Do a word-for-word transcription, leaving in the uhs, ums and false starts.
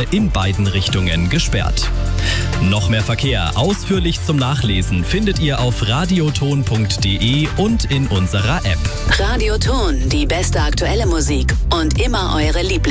Wochenende in beiden Richtungen gesperrt. Noch mehr Verkehr ausführlich zum Nachlesen findet ihr auf radioton punkt de und in unserer App. Radioton, die beste aktuelle Musik und immer eure Lieblings